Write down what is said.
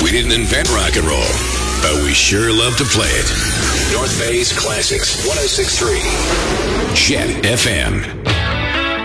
We didn't invent rock and roll, but we sure love to play it. North Bay's Classics, 106.3 Jet FM.